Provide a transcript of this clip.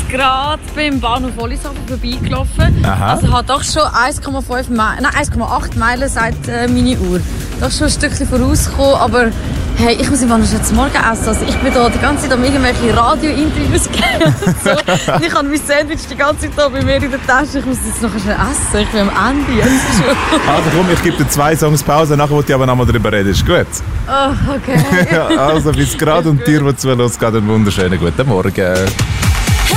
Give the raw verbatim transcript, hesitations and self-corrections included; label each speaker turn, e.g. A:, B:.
A: gerade beim Bahnhof Wollishofen vorbeigelaufen.
B: Aha.
A: Also hat doch schon eins Komma fünf Meilen, nein eins Komma acht Meilen, sagt äh, meine Uhr. Doch schon ein Stückchen vorausgekommen, aber hey, ich muss immer noch jetzt morgen essen. Also ich bin da die ganze Zeit am irgendwelche Radio-Interviews geben und so. Und ich habe mein Sandwich die ganze Zeit da bei mir in der Tasche. Ich muss jetzt noch schnell essen. Ich bin am Ende jetzt schon.
B: Also komm, ich gebe dir zwei Songs Pause, nachher wollte ich aber nochmal darüber reden. Ist gut?
A: Oh, okay.
B: Ja, also bis gerade und dir, die zuhören, geht einen wunderschönen guten Morgen.